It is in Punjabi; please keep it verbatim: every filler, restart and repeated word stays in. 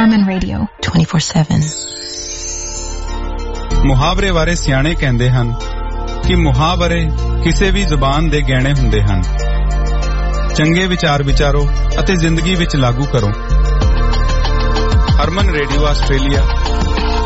Harmon Radio twenty-four seven. ਮੁਹਾਵਰੇ ਬਾਰੇ ਸਿਆਣੇ ਕਹਿੰਦੇ ਹਨ ਕਿ ਮੁਹਾਵਰੇ ਕਿਸੇ ਵੀ ਜ਼ੁਬਾਨ ਦੇ ਗਹਿਣੇ ਹੁੰਦੇ ਹਨ। ਚੰਗੇ ਵਿਚਾਰ ਵਿਚਾਰੋ ਅਤੇ ਜ਼ਿੰਦਗੀ ਵਿੱਚ ਲਾਗੂ ਕਰੋ। ਹਰਮਨ ਰੇਡੀਓ ਆਸਟ੍ਰੇਲੀਆ